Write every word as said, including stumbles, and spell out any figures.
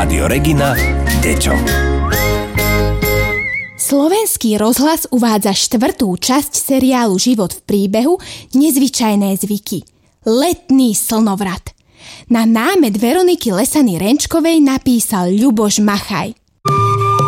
Rádio Regina deťom. Slovenský rozhlas uvádza štvrtú časť seriálu Život v príbehu Nezvyčajné zvyky. Letný slnovrat. Na námet Veroniky Lesany Renčkovej napísal Ľuboš Machaj.